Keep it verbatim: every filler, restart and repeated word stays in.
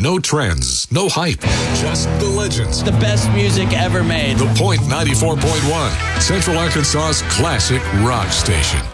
No trends, no hype, just the legends. The best music ever made. The Point ninety-four point one, Central Arkansas's classic rock station.